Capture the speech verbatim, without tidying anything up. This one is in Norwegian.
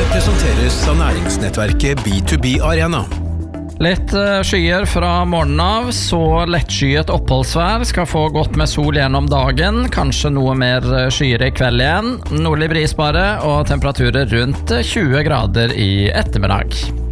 presenteres av næringsnettverket B to B Arena. Litt skyer fra morgenen av, så lettskyet oppholdsvær, skal få godt med sol gjennom dagen, kanskje noe mer skyer i kveld igjen, nordlig bris bare, og temperaturer rundt tjue grader i ettermiddag.